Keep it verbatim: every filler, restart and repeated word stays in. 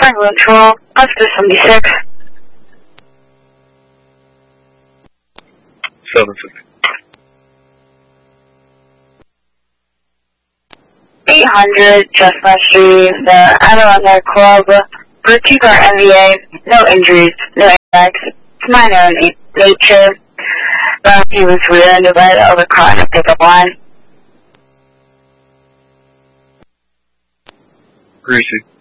Franklin twelve, Oscar seventy-six. seven fifty. eight hundred Chestnut Street, the Adirondack Club, Vertigo M V A, no injuries, no impacts, it's minor in nature. Uh, he was rear-ended by the other car in the pickup line. Greasy.